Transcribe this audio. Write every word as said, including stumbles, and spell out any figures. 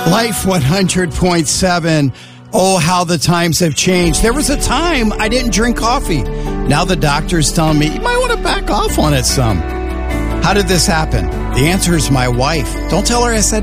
Life one hundred point seven. Oh, how the times have changed. There was a time I didn't drink coffee. Now the doctor's telling me, you might want to back off on it some. How did this happen? The answer is my wife. Don't tell her I said